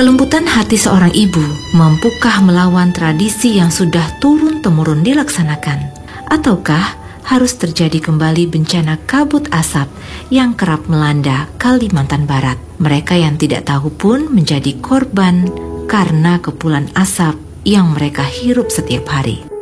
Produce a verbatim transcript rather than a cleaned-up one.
Kelembutan hati seorang ibu mampukah melawan tradisi yang sudah turun-temurun dilaksanakan? Ataukah harus terjadi kembali bencana kabut asap yang kerap melanda Kalimantan Barat? Mereka yang tidak tahu pun menjadi korban karena kepulan asap yang mereka hirup setiap hari.